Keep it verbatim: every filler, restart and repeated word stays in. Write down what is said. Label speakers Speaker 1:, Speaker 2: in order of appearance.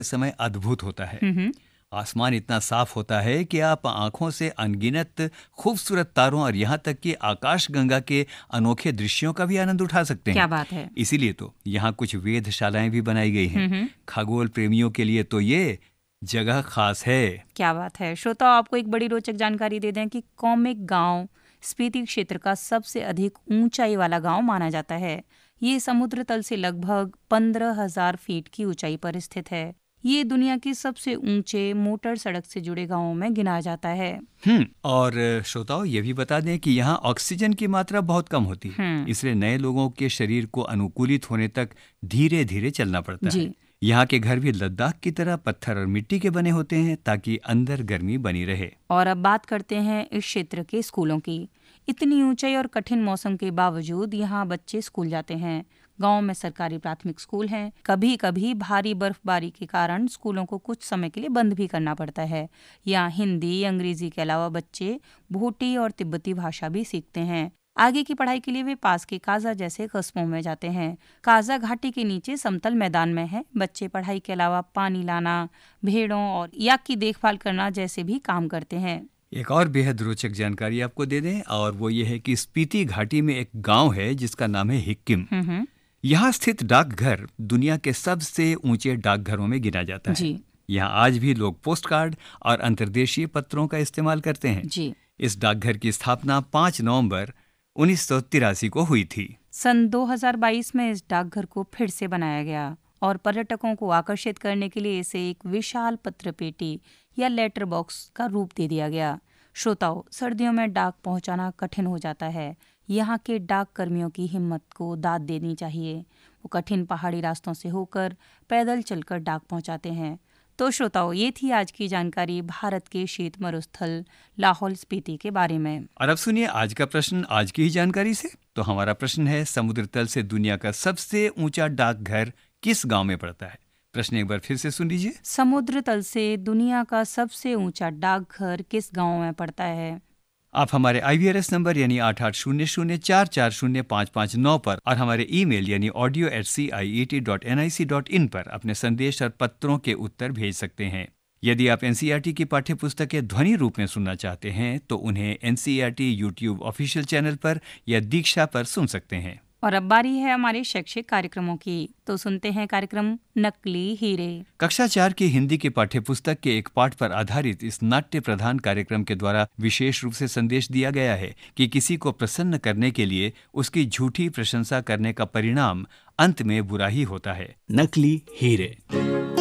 Speaker 1: समय अद्भुत होता है।
Speaker 2: हम्म।
Speaker 1: आसमान इतना साफ होता है कि आप आंखों से अनगिनत खूबसूरत तारों और यहाँ तक कि आकाशगंगा के अनोखे दृश्यों का भी आनंद उठा सकते
Speaker 2: क्या
Speaker 1: हैं।
Speaker 2: बात है।
Speaker 1: इसीलिए तो यहाँ कुछ वेधशालाएं भी बनाई गई हैं।
Speaker 2: हम्म।
Speaker 1: खगोल प्रेमियों के लिए तो ये जगह खास है।
Speaker 2: क्या बात है। श्रोताओ, आपको एक बड़ी रोचक जानकारी दे दें कि कौमेक गांव स्पीति क्षेत्र का सबसे अधिक ऊंचाई वाला गांव माना जाता है। ये समुद्र तल से लगभग पंद्रह हजार फीट की ऊंचाई पर स्थित है। ये दुनिया के सबसे ऊंचे मोटर सड़क से जुड़े गांवों में गिना जाता है।
Speaker 1: हम्म और श्रोताओं, ये भी बता दें कि यहाँ ऑक्सीजन की मात्रा बहुत कम होती है,
Speaker 2: हम्म।
Speaker 1: इसलिए नए लोगों के शरीर को अनुकूलित होने तक धीरे धीरे चलना पड़ता
Speaker 2: जी।
Speaker 1: है। यहाँ के घर भी लद्दाख की तरह पत्थर और मिट्टी के बने होते हैं ताकि अंदर गर्मी बनी रहे।
Speaker 2: और अब बात करते हैं इस क्षेत्र के स्कूलों की। इतनी ऊंचाई और कठिन मौसम के बावजूद यहाँ बच्चे स्कूल जाते हैं। गांव में सरकारी प्राथमिक स्कूल हैं। कभी कभी भारी बर्फबारी के कारण स्कूलों को कुछ समय के लिए बंद भी करना पड़ता है। यहाँ हिंदी अंग्रेजी के अलावा बच्चे भूटी और तिब्बती भाषा भी सीखते हैं। आगे की पढ़ाई के लिए वे पास के काजा जैसे कस्बों में जाते हैं। काजा घाटी के नीचे समतल मैदान में है। बच्चे पढ़ाई के अलावा पानी लाना, भेड़ों और याक की देखभाल करना जैसे भी काम करते हैं।
Speaker 1: एक और बेहद रोचक जानकारी आपको दे दें, और वो ये है कि स्पीति घाटी में एक गांव है जिसका नाम है हिक्किम।
Speaker 2: हम्म।
Speaker 1: यहाँ स्थित डाकघर दुनिया के सबसे ऊंचे डाकघरों में गिना जाता है।
Speaker 2: जी।
Speaker 1: यहाँ आज भी लोग पोस्ट कार्ड और अंतर्देशीय पत्रों का इस्तेमाल करते हैं।
Speaker 2: जी।
Speaker 1: इस डाकघर की स्थापना पाँच नवंबर उन्नीस सौ तिरासी को हुई थी।
Speaker 2: सन दो हज़ार बाईस में इस डाकघर को फिर से बनाया गया और पर्यटकों को आकर्षित करने के लिए इसे एक विशाल पत्र पेटी या लेटर बॉक्स का रूप दे दिया गया। श्रोताओं, सर्दियों में डाक पहुंचाना कठिन हो जाता है। यहाँ के डाक कर्मियों की हिम्मत को दाद देनी चाहिए। वो कठिन पहाड़ी रास्तों से होकर पैदल चलकर डाक पहुंचाते हैं। तो श्रोताओं, ये थी आज की जानकारी भारत के शीत मरुस्थल लाहौल स्पीति के बारे में।
Speaker 1: और अब सुनिए आज का प्रश्न आज की ही जानकारी से। तो हमारा प्रश्न है, समुद्र तल से दुनिया का सबसे ऊंचा डाकघर किस गांव में पड़ता है? प्रश्न एक बार फिर से सुन लीजिए।
Speaker 2: समुद्र तल से दुनिया का सबसे ऊंचा डाकघर किस गांव में पड़ता है?
Speaker 1: आप हमारे आई वी आर एस नंबर यानी आठ आठ शून्य शून्य चार चार शून्य पाँच पाँच नौ पर और हमारे ईमेल यानी audio eight C I E T dot N I C dot in पर अपने संदेश और पत्रों के उत्तर भेज सकते हैं। यदि आप N C E R T की पाठ्यपुस्तकें ध्वनि रूप में सुनना चाहते हैं तो उन्हें N C E R T YouTube official channel पर या दीक्षा पर सुन सकते हैं।
Speaker 2: और अब बारी है हमारे शैक्षिक कार्यक्रमों की, तो सुनते हैं कार्यक्रम नकली हीरे।
Speaker 1: कक्षा चार की हिंदी की पाठ्यपुस्तक के एक पाठ पर आधारित इस नाट्य प्रधान कार्यक्रम के द्वारा विशेष रूप से संदेश दिया गया है कि किसी को प्रसन्न करने के लिए उसकी झूठी प्रशंसा करने का परिणाम अंत में बुरा ही होता है। नकली हीरे।